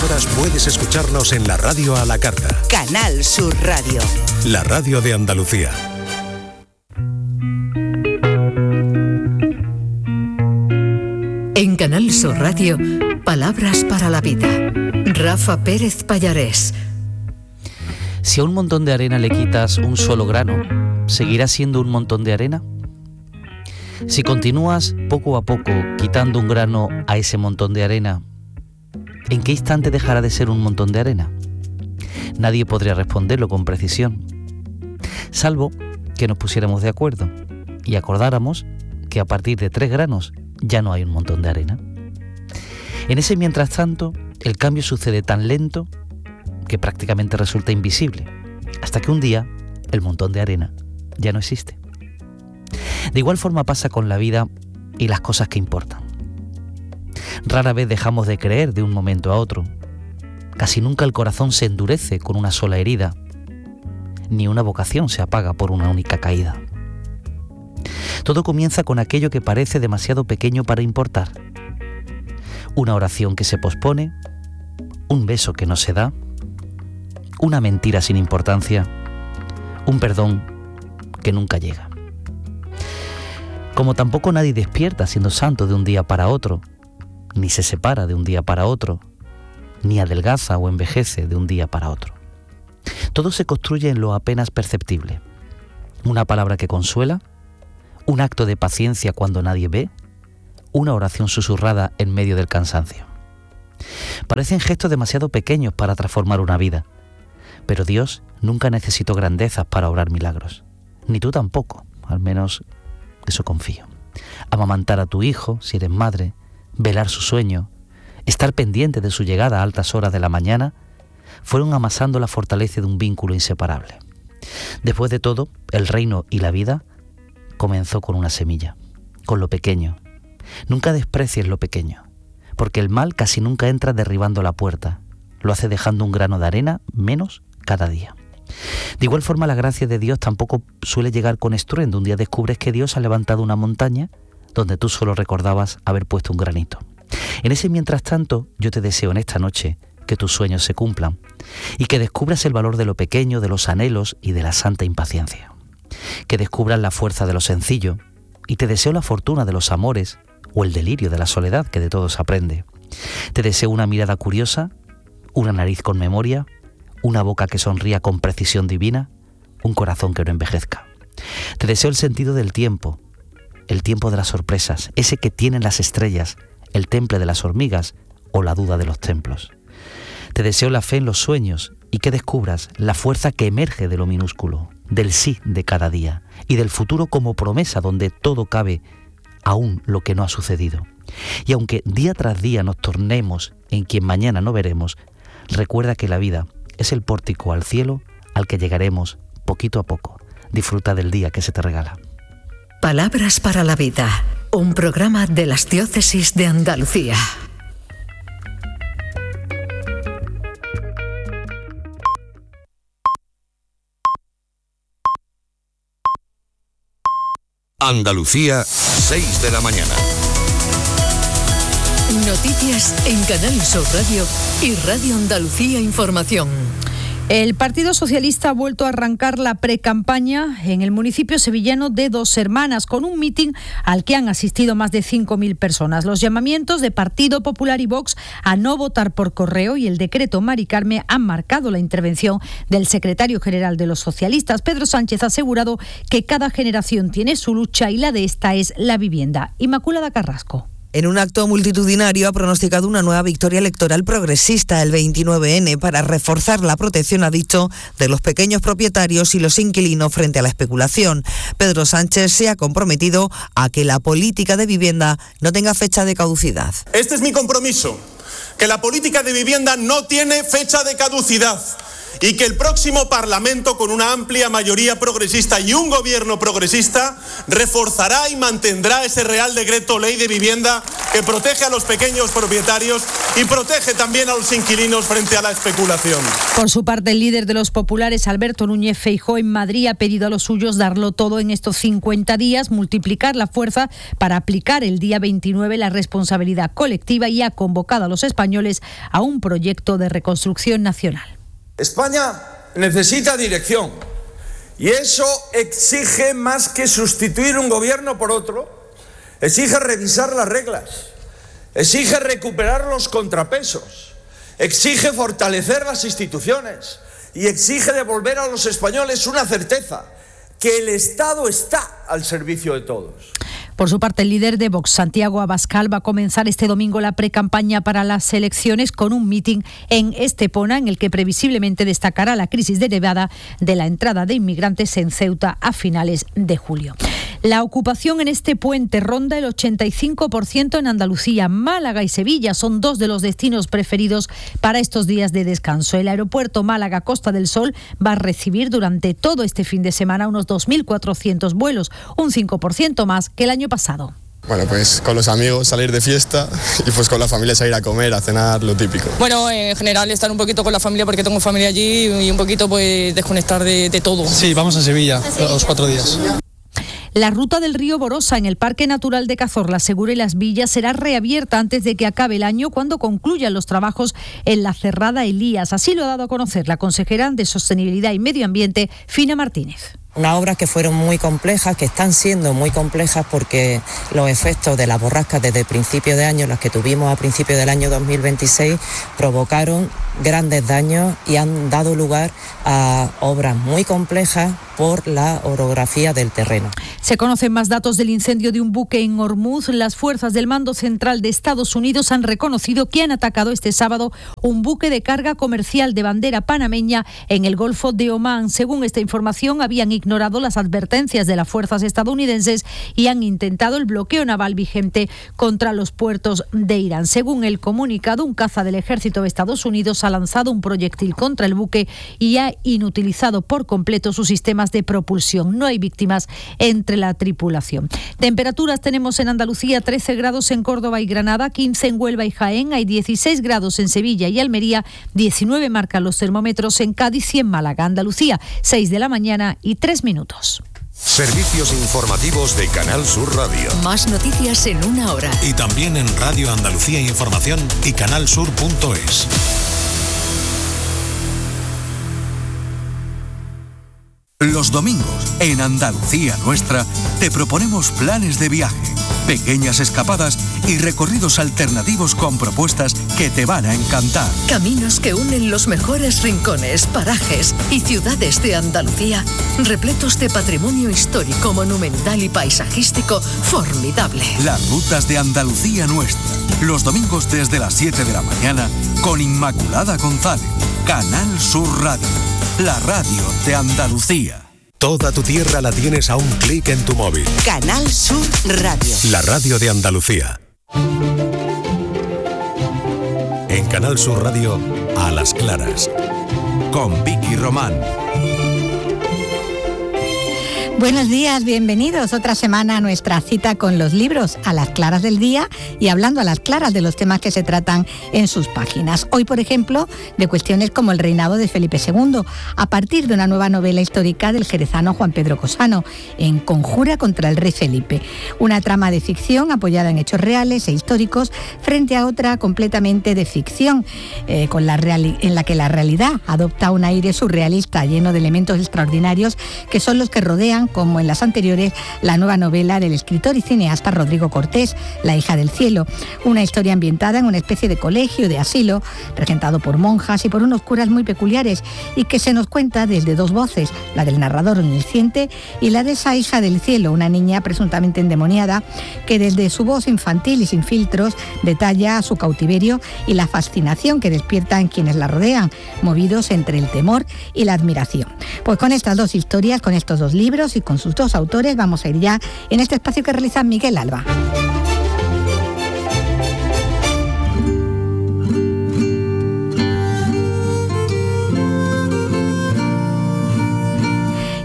horas puedes escucharnos en la radio a la carta. Canal Sur Radio. La radio de Andalucía. En Canal Sur Radio, Palabras para la Vida. Rafa Pérez Pallarés. Si a un montón de arena le quitas un solo grano, ¿seguirá siendo un montón de arena? Si continúas poco a poco quitando un grano a ese montón de arena, ¿en qué instante dejará de ser un montón de arena? Nadie podría responderlo con precisión, salvo que nos pusiéramos de acuerdo y acordáramos que a partir de 3 granos ya no hay un montón de arena. En ese mientras tanto, el cambio sucede tan lento que prácticamente resulta invisible, hasta que un día el montón de arena ya no existe. De igual forma pasa con la vida y las cosas que importan. Rara vez dejamos de creer de un momento a otro. Casi nunca el corazón se endurece con una sola herida, ni una vocación se apaga por una única caída. Todo comienza con aquello que parece demasiado pequeño para importar. Una oración que se pospone, un beso que no se da, una mentira sin importancia, un perdón que nunca llega. Como tampoco nadie despierta siendo santo de un día para otro, ni se separa de un día para otro, ni adelgaza o envejece de un día para otro. Todo se construye en lo apenas perceptible. Una palabra que consuela, un acto de paciencia cuando nadie ve, una oración susurrada en medio del cansancio. Parecen gestos demasiado pequeños para transformar una vida, pero Dios nunca necesitó grandezas para obrar milagros. Ni tú tampoco, al menos eso confío. Amamantar a tu hijo, si eres madre, velar su sueño, estar pendiente de su llegada a altas horas de la mañana, fueron amasando la fortaleza de un vínculo inseparable. Después de todo, el reino y la vida comenzó con una semilla, con lo pequeño. Nunca desprecies lo pequeño, porque el mal casi nunca entra derribando la puerta, lo hace dejando un grano de arena menos cada día. De igual forma, la gracia de Dios tampoco suele llegar con estruendo. Un día descubres que Dios ha levantado una montaña donde tú solo recordabas haber puesto un granito. En ese mientras tanto, yo te deseo en esta noche que tus sueños se cumplan y que descubras el valor de lo pequeño, de los anhelos y de la santa impaciencia. Que descubras la fuerza de lo sencillo y te deseo la fortuna de los amores o el delirio de la soledad que de todo se aprende. Te deseo una mirada curiosa, una nariz con memoria, una boca que sonría con precisión divina, un corazón que no envejezca. Te deseo el sentido del tiempo, el tiempo de las sorpresas, ese que tienen las estrellas, el temple de las hormigas o la duda de los templos. Te deseo la fe en los sueños y que descubras la fuerza que emerge de lo minúsculo, del sí de cada día y del futuro como promesa donde todo cabe, aún lo que no ha sucedido. Y aunque día tras día nos tornemos en quien mañana no veremos, recuerda que la vida es el pórtico al cielo al que llegaremos poquito a poco. Disfruta del día que se te regala. Palabras para la Vida, un programa de las Diócesis de Andalucía. Andalucía, 6 de la mañana. Noticias en Canal Sur Radio y Radio Andalucía Información. El Partido Socialista ha vuelto a arrancar la precampaña en el municipio sevillano de Dos Hermanas con un mitin al que han asistido más de 5.000 personas. Los llamamientos de Partido Popular y Vox a no votar por correo y el decreto Mari Carme han marcado la intervención del secretario general de los socialistas. Pedro Sánchez ha asegurado que cada generación tiene su lucha y la de esta es la vivienda. Inmaculada Carrasco. En un acto multitudinario ha pronosticado una nueva victoria electoral progresista el 29N para reforzar la protección, ha dicho, de los pequeños propietarios y los inquilinos frente a la especulación. Pedro Sánchez se ha comprometido a que la política de vivienda no tenga fecha de caducidad. Este es mi compromiso, que la política de vivienda no tiene fecha de caducidad y que el próximo Parlamento, con una amplia mayoría progresista y un gobierno progresista, reforzará y mantendrá ese Real Decreto Ley de Vivienda que protege a los pequeños propietarios y protege también a los inquilinos frente a la especulación. Por su parte, el líder de los populares, Alberto Núñez Feijóo, en Madrid ha pedido a los suyos darlo todo en estos 50 días, multiplicar la fuerza para aplicar el día 29 la responsabilidad colectiva, y ha convocado a los españoles a un proyecto de reconstrucción nacional. España necesita dirección y eso exige más que sustituir un gobierno por otro, exige revisar las reglas, exige recuperar los contrapesos, exige fortalecer las instituciones y exige devolver a los españoles una certeza, que el Estado está al servicio de todos. Por su parte, el líder de Vox, Santiago Abascal, va a comenzar este domingo la precampaña para las elecciones con un mitin en Estepona, en el que previsiblemente destacará la crisis derivada de la entrada de inmigrantes en Ceuta a finales de julio. La ocupación en este puente ronda el 85% en Andalucía. Málaga y Sevilla son dos de los destinos preferidos para estos días de descanso. El aeropuerto Málaga-Costa del Sol va a recibir durante todo este fin de semana unos 2.400 vuelos, un 5% más que el año pasado. Bueno, pues con los amigos salir de fiesta y pues con la familia salir a comer, a cenar, lo típico. Bueno, en general estar un poquito con la familia porque tengo familia allí y un poquito pues desconectar de todo. Sí, vamos a Sevilla los 4 días. La ruta del río Borosa en el Parque Natural de Cazorla, Segura y Las Villas será reabierta antes de que acabe el año, cuando concluyan los trabajos en la cerrada Elías. Así lo ha dado a conocer la consejera de Sostenibilidad y Medio Ambiente, Fina Martínez. Unas obras que fueron muy complejas, que están siendo muy complejas porque los efectos de las borrascas desde el principio de año, las que tuvimos a principio del año 2026, provocaron grandes daños y han dado lugar a obras muy complejas por la orografía del terreno. Se conocen más datos del incendio de un buque en Hormuz. Las fuerzas del Mando Central de Estados Unidos han reconocido que han atacado este sábado un buque de carga comercial de bandera panameña en el Golfo de Omán. Según esta información, habían ignorado las advertencias de las fuerzas estadounidenses y han intentado el bloqueo naval vigente contra los puertos de Irán. Según el comunicado, un caza del ejército de Estados Unidos ha lanzado un proyectil contra el buque y ha inutilizado por completo sus sistemas de propulsión. No hay víctimas entre la tripulación. Temperaturas tenemos en Andalucía: 13 grados en Córdoba y Granada, 15 en Huelva y Jaén, hay 16 grados en Sevilla y Almería, 19 marcan los termómetros en Cádiz y en Málaga. Andalucía, 6 de la mañana y 3 minutos. Servicios informativos de Canal Sur Radio. Más noticias en una hora. Y también en Radio Andalucía Información y canalsur.es. Los domingos, en Andalucía Nuestra, te proponemos planes de viaje, pequeñas escapadas y recorridos alternativos con propuestas que te van a encantar. Caminos que unen los mejores rincones, parajes y ciudades de Andalucía, repletos de patrimonio histórico, monumental y paisajístico formidable. Las rutas de Andalucía Nuestra, los domingos desde las 7 de la mañana, con Inmaculada González, Canal Sur Radio, la radio de Andalucía. Toda tu tierra la tienes a un clic en tu móvil. Canal Sur Radio. La radio de Andalucía. En Canal Sur Radio, A las Claras, con Vicky Román. Buenos días, bienvenidos otra semana a nuestra cita con los libros, a las claras del día y hablando a las claras de los temas que se tratan en sus páginas. Hoy, por ejemplo, de cuestiones como el reinado de Felipe II, a partir de una nueva novela histórica del jerezano Juan Pedro Cosano, en Conjura contra el rey Felipe. Una trama de ficción apoyada en hechos reales e históricos frente a otra completamente de ficción, en la que la realidad adopta un aire surrealista lleno de elementos extraordinarios que son los que rodean, como en las anteriores, la nueva novela del escritor y cineasta Rodrigo Cortés, La hija del cielo, una historia ambientada en una especie de colegio de asilo, regentado por monjas y por unos curas muy peculiares, y que se nos cuenta desde dos voces, la del narrador omnisciente y la de esa hija del cielo, una niña presuntamente endemoniada, que desde su voz infantil y sin filtros detalla su cautiverio y la fascinación que despierta en quienes la rodean, movidos entre el temor y la admiración. Pues con estas dos historias, con estos dos libros y con sus dos autores vamos a ir ya en este espacio que realiza Miguel Alba.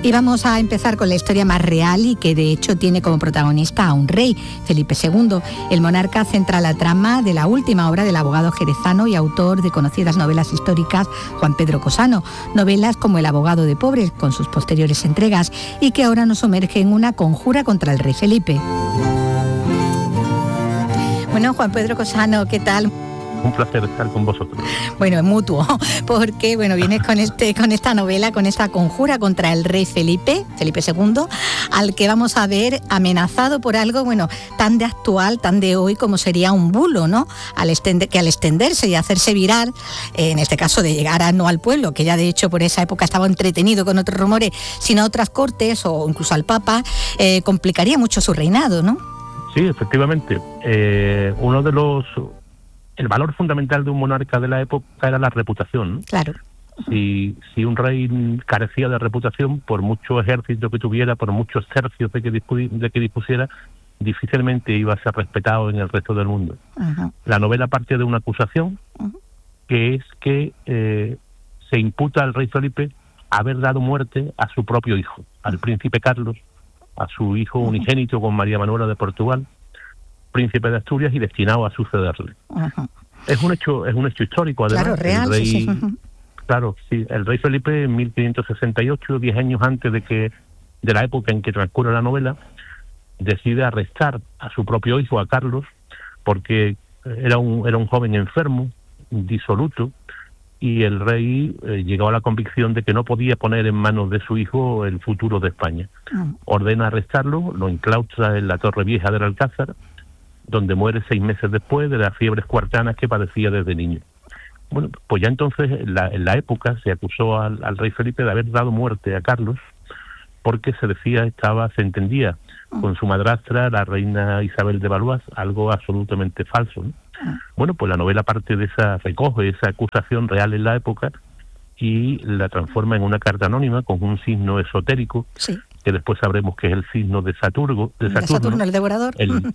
Y vamos a empezar con la historia más real y que de hecho tiene como protagonista a un rey, Felipe II. El monarca centra la trama de la última obra del abogado jerezano y autor de conocidas novelas históricas Juan Pedro Cosano, novelas como El abogado de pobres, con sus posteriores entregas, y que ahora nos sumerge en una conjura contra el rey Felipe. Bueno, Juan Pedro Cosano, ¿qué tal? Un placer estar con vosotros. Bueno, es mutuo, porque vienes con esta novela, con esta conjura contra el rey Felipe II, al que vamos a ver amenazado por algo, tan de actual, tan de hoy como sería un bulo, ¿no? Al extenderse y hacerse viral, en este caso de llegar no al pueblo, que ya de hecho por esa época estaba entretenido con otros rumores, sino a otras cortes o incluso al Papa, complicaría mucho su reinado, ¿no? Sí, efectivamente. El valor fundamental de un monarca de la época era la reputación, ¿no? Claro. Si un rey carecía de reputación, por mucho ejército que tuviera, por muchos tercios de que dispusiera, difícilmente iba a ser respetado en el resto del mundo. Ajá. La novela parte de una acusación, que es que se imputa al rey Felipe haber dado muerte a su propio hijo, al príncipe Carlos, a su hijo unigénito con María Manuela de Portugal, príncipe de Asturias y destinado a sucederle. Ajá. Es un hecho histórico, además. Claro, real, el rey, sí. Claro, sí. El rey Felipe, en 1568, 10 años antes de la época en que transcurre la novela, decide arrestar a su propio hijo, a Carlos, porque era un joven enfermo, disoluto, y el rey llegó a la convicción de que no podía poner en manos de su hijo el futuro de España. Ordena arrestarlo, lo enclaustra en la Torre Vieja del Alcázar, donde muere 6 meses después de las fiebres cuartanas que padecía desde niño. Bueno, pues ya entonces en la época se acusó al rey Felipe de haber dado muerte a Carlos, porque se entendía con su madrastra, la reina Isabel de Valois, algo absolutamente falso, ¿no? Bueno, pues la novela recoge esa acusación real en la época y la transforma en una carta anónima con un signo esotérico, sí, que después sabremos que es el signo de Saturno, el devorador.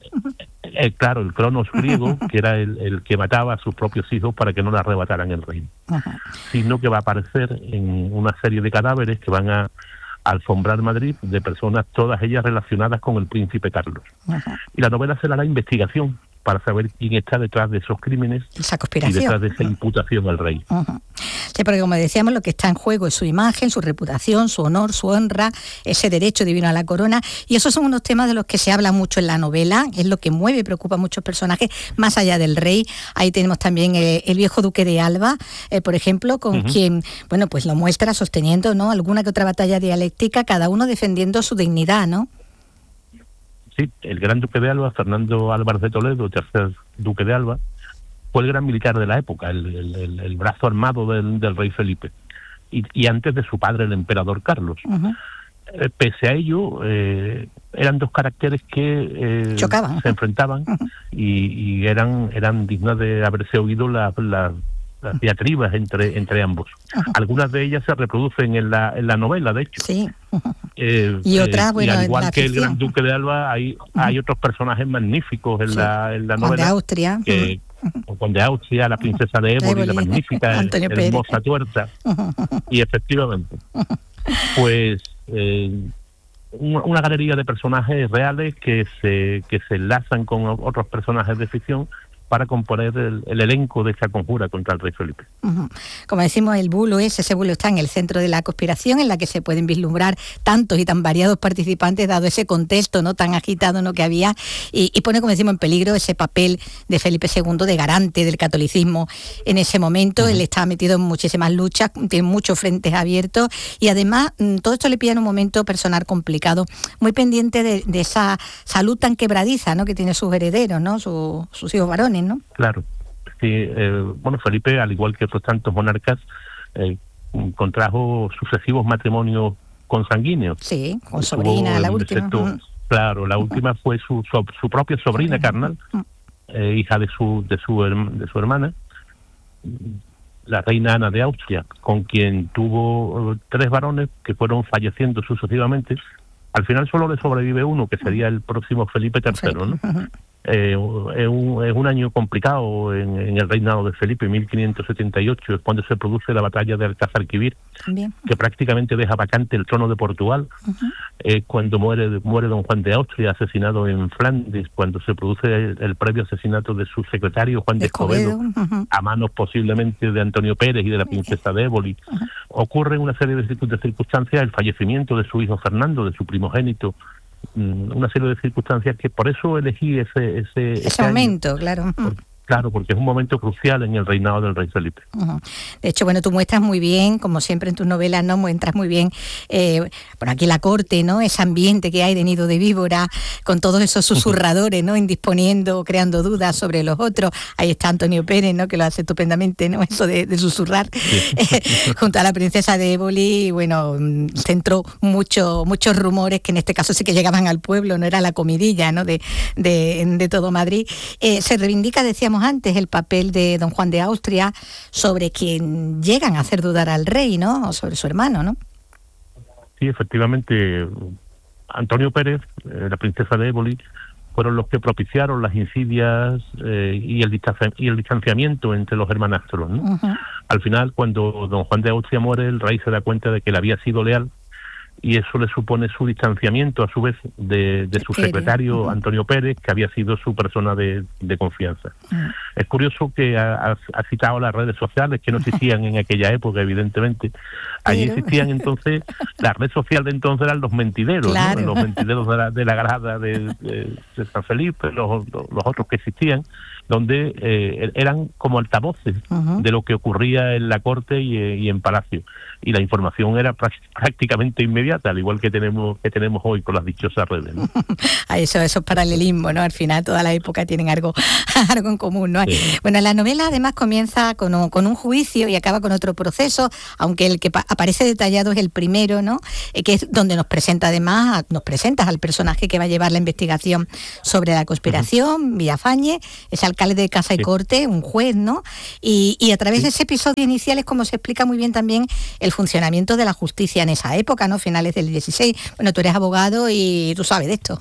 Claro, el Cronos griego, que era el que mataba a sus propios hijos para que no le arrebataran el reino. Ajá. Signo que va a aparecer en una serie de cadáveres que van a alfombrar Madrid, de personas, todas ellas relacionadas con el príncipe Carlos. Ajá. Y la novela será la investigación para saber quién está detrás de esos crímenes, esa conspiración, y detrás de esa imputación al rey. Uh-huh. Sí, porque como decíamos, lo que está en juego es su imagen, su reputación, su honor, su honra, ese derecho divino a la corona, y esos son unos temas de los que se habla mucho en la novela, es lo que mueve y preocupa a muchos personajes, más allá del rey. Ahí tenemos también el viejo duque de Alba, por ejemplo, con quien, pues lo muestra sosteniendo, ¿no?, alguna que otra batalla dialéctica, cada uno defendiendo su dignidad, ¿no? Sí, el gran duque de Alba, Fernando Álvarez de Toledo, tercer duque de Alba, fue el gran militar de la época, el brazo armado del rey Felipe, y antes de su padre, el emperador Carlos. Pese a ello, eran dos caracteres que chocaban, se enfrentaban, y eran dignas de haberse oído las diatribas entre ambos. Algunas de ellas se reproducen en la novela, de hecho. Sí. Y otras, y al igual que el gran duque de Alba, hay otros personajes magníficos en la novela. Conde de Austria. Conde de Austria, la princesa de Éboli, la magnífica, hermosa tuerta. Y efectivamente, pues una galería de personajes reales que se enlazan con otros personajes de ficción para componer el elenco de esta conjura contra el rey Felipe. Como decimos, ese bulo está en el centro de la conspiración, en la que se pueden vislumbrar tantos y tan variados participantes, dado ese contexto no tan agitado, ¿no?, que había, y pone, como decimos, en peligro ese papel de Felipe II de garante del catolicismo en ese momento. Él estaba metido en muchísimas luchas, tiene muchos frentes abiertos, y además todo esto le pilla en un momento personal complicado, muy pendiente de esa salud tan quebradiza, ¿no?, que tiene sus herederos, ¿no?, sus hijos varones, ¿no? Claro. Sí, Felipe, al igual que otros tantos monarcas, contrajo sucesivos matrimonios consanguíneos. Sí, con sobrina, la última. Claro, la última fue su propia sobrina carnal, hija de su hermana, la reina Ana de Austria, con quien tuvo 3 varones que fueron falleciendo sucesivamente. Al final solo le sobrevive uno, que sería el próximo Felipe III, ¿no? Es un año complicado en el reinado de Felipe, 1578, es cuando se produce la batalla de Alcázar-Quibir, que prácticamente deja vacante el trono de Portugal. Es cuando muere don Juan de Austria, asesinado en Flandes, cuando se produce el previo asesinato de su secretario, Juan de Escobedo, a manos posiblemente de Antonio Pérez y de la princesa de Éboli. Ocurre una serie de circunstancias, el fallecimiento de su hijo Fernando, de su primogénito, una serie de circunstancias que por eso elegí ese momento, año. Claro. Claro, porque es un momento crucial en el reinado del rey Felipe. De hecho, bueno, tú muestras muy bien, como siempre en tus novelas, ¿no? Muestras muy bien, por aquí la corte, ¿no? Ese ambiente que hay de nido de víbora, con todos esos susurradores, ¿no? Indisponiendo, creando dudas sobre los otros. Ahí está Antonio Pérez, ¿no? Que lo hace estupendamente, ¿no? Eso de susurrar. Sí. Junto a la princesa de Éboli, bueno, centró muchos rumores que en este caso sí que llegaban al pueblo, no era la comidilla, ¿no? De todo Madrid. Se reivindica, decíamos antes, el papel de don Juan de Austria, sobre quien llegan a hacer dudar al rey, ¿no? O sobre su hermano, ¿no? Sí, efectivamente, Antonio Pérez, la princesa de Éboli, fueron los que propiciaron las insidias y el distanciamiento entre los hermanastros, ¿no? Al final, cuando don Juan de Austria muere, el rey se da cuenta de que él había sido leal, y eso le supone su distanciamiento, a su vez, de su secretario, Antonio Pérez, que había sido su persona de confianza. Es curioso que ha citado las redes sociales, que no existían en aquella época, evidentemente. Allí existían entonces, la red social de entonces eran los mentideros, claro, ¿no? Los mentideros de la grada de San Felipe, los otros que existían, donde eran como altavoces de lo que ocurría en la corte y en Palacio, y la información era prácticamente inmediata, al igual que tenemos hoy con las dichosas redes, ¿no? Esos paralelismos, ¿no? Al final toda la época tienen algo en común, ¿no? Sí. Bueno, la novela además comienza con un juicio y acaba con otro proceso, aunque el que aparece detallado es el primero, ¿no? Que es donde nos presentas al personaje que va a llevar la investigación sobre la conspiración, Villafañe, es alcalde de Casa y Corte, un juez, ¿no? Y a través de ese episodio inicial es como se explica muy bien también el funcionamiento de la justicia en esa época, ¿no? Finales del 16. Bueno, tú eres abogado y tú sabes de esto.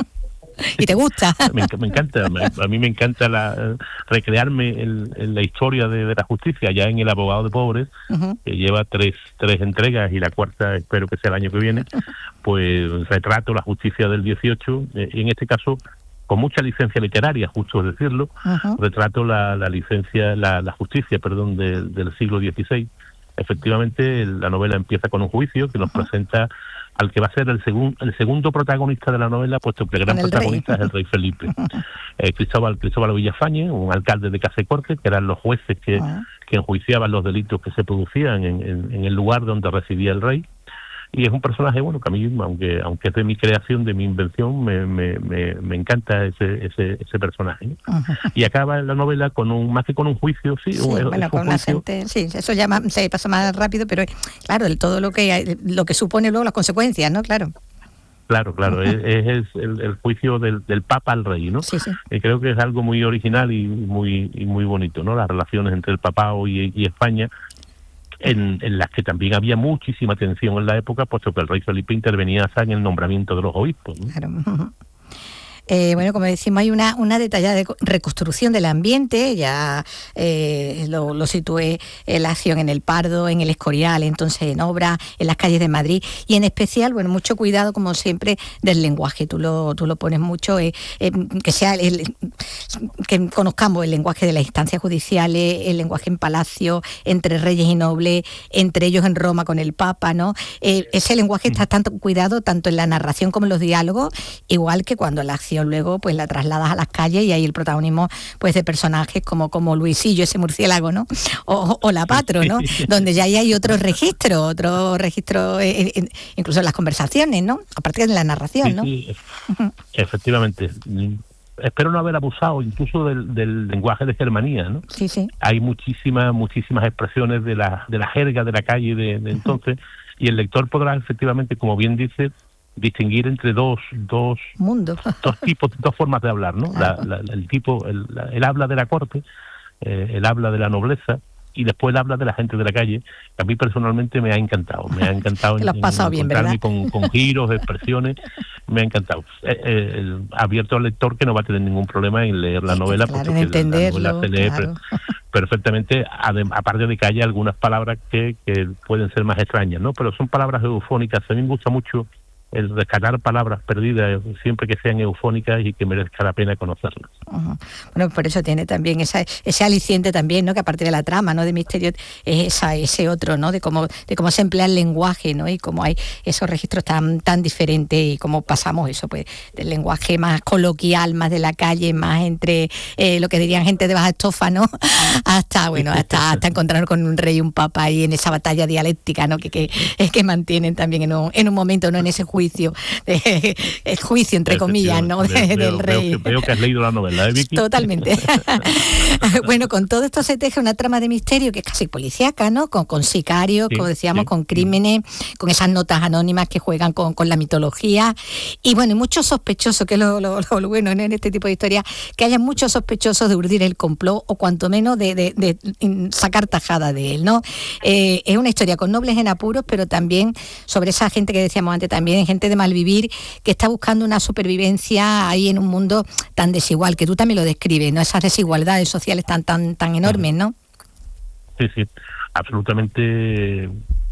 ¿Y te gusta? Me encanta, a mí me encanta recrearme en la historia de la justicia, ya en El abogado de pobres, que lleva tres entregas y la cuarta espero que sea el año que viene, pues retrato la justicia del 18, y en este caso con mucha licencia literaria, justo decirlo, retrato la justicia, del siglo XVI. Efectivamente, la novela empieza con un juicio que nos presenta al que va a ser el segundo protagonista de la novela, puesto que el gran protagonista es el rey Felipe. Cristóbal Villafañe, un alcalde de Casa y Corte, que eran los jueces que enjuiciaban los delitos que se producían en el lugar donde residía el rey. Y es un personaje, bueno, que a mí, aunque es de mi creación, de mi invención, me encanta ese personaje, ¿no? Y acaba la novela más que con un juicio, con una sentencia, sí, eso ya se pasa más rápido, pero claro, todo lo que supone luego las consecuencias, ¿no? Claro, es el juicio del Papa al rey, ¿no? Sí. Creo que es algo muy original y muy bonito, ¿no? Las relaciones entre el papado y España, en las que también había muchísima tensión en la época, puesto que el rey Felipe intervenía hasta en el nombramiento de los obispos, ¿no? Claro. Bueno, como decimos, hay una detallada reconstrucción del ambiente, ya lo situé la acción en el Pardo, en el Escorial, entonces en Obra, en las calles de Madrid, y en especial, bueno, mucho cuidado, como siempre, del lenguaje, tú lo pones mucho, que sea que conozcamos el lenguaje de las instancias judiciales, el lenguaje en palacio, entre reyes y nobles, entre ellos en Roma con el Papa, ¿no? Ese lenguaje está tanto cuidado, tanto en la narración como en los diálogos, igual que cuando la acción luego pues la trasladas a las calles y hay el protagonismo pues de personajes como Luisillo, ese murciélago, ¿no? O la Patro, ¿no? Donde ya hay otro registro incluso en las conversaciones, ¿no? A partir de la narración, ¿no? Sí, efectivamente. Espero no haber abusado incluso del lenguaje de germanía, ¿no? Sí. Hay muchísimas expresiones de la jerga de la calle de entonces, y el lector podrá efectivamente, como bien dice, distinguir entre dos mundos, dos formas de hablar, ¿no? El habla de la corte, el habla de la nobleza, y después habla de la gente de la calle, que a mí personalmente me ha encantado. Te lo has pasado bien, ¿verdad? Con giros, expresiones, me ha encantado. Abierto al lector que no va a tener ningún problema en leer la novela, claro, porque en entenderlo, la novela se lee claro. perfectamente, aparte de que haya algunas palabras que pueden ser más extrañas, ¿no? Pero son palabras eufónicas. A mí me gusta mucho el rescatar palabras perdidas, siempre que sean eufónicas y que merezca la pena conocerlas. Uh-huh. Bueno, por eso tiene también ese aliciente también, ¿no? Que aparte de la trama, ¿no? De misterio, es ese otro, ¿no? De cómo se emplea el lenguaje, ¿no? Y cómo hay esos registros tan diferentes y cómo pasamos eso, pues, del lenguaje más coloquial, más de la calle, más entre lo que dirían gente de baja estofa, ¿no? hasta encontrarnos con un rey y un papa y en esa batalla dialéctica, ¿no? Que mantienen también en un momento, ¿no? En ese juicio, el juicio entre comillas, ¿no? Del rey. Veo que has leído la novela, ¿eh, Vicky? Totalmente. Bueno, con todo esto se teje una trama de misterio que es casi policíaca, ¿no? Con sicarios, como decíamos, con crímenes, con esas notas anónimas que juegan con la mitología. Y bueno, y muchos sospechosos, que es lo bueno, ¿no? En este tipo de historias, que haya muchos sospechosos de urdir el complot o cuanto menos de sacar tajada de él, ¿no? Es una historia con nobles en apuros, pero también sobre esa gente que decíamos antes, también gente de malvivir, que está buscando una supervivencia ahí en un mundo tan desigual, que tú también lo describes, ¿no? Esas desigualdades sociales tan enormes, ¿no? Sí, absolutamente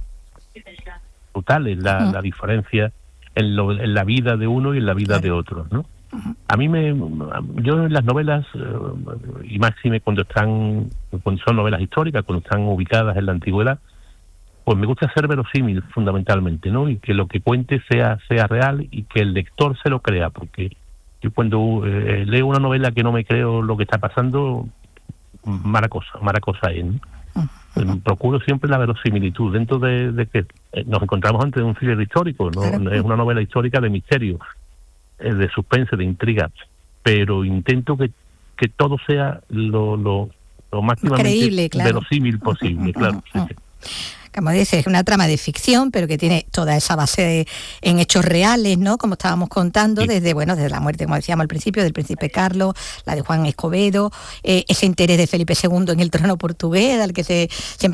brutales la diferencia en la vida de uno y en la vida de otro, ¿no? A mí yo en las novelas, y máxime cuando son novelas históricas, cuando están ubicadas en la antigüedad, pues me gusta ser verosímil fundamentalmente, ¿no? Y que lo que cuente sea real y que el lector se lo crea, porque yo cuando leo una novela que no me creo lo que está pasando, mala cosa es, ¿no? Procuro siempre la verosimilitud, dentro de que nos encontramos ante un thriller histórico, ¿no? Es una novela histórica de misterio, de suspense, de intriga, pero intento que todo sea lo máximamente creíble, claro, verosímil posible, claro. Sí. Como dices, es una trama de ficción, pero que tiene toda esa base en hechos reales, ¿no? Como estábamos contando, desde la muerte, como decíamos al principio, del príncipe Carlos, la de Juan Escobedo, ese interés de Felipe II en el trono portugués, al que siempre